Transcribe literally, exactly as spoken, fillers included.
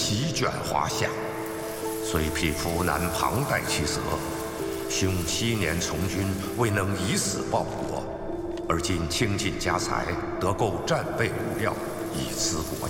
席卷华夏，虽匹夫难旁贷其责。兄七年从军，未能以死报国，而今倾尽家财，得购战备物料，以资国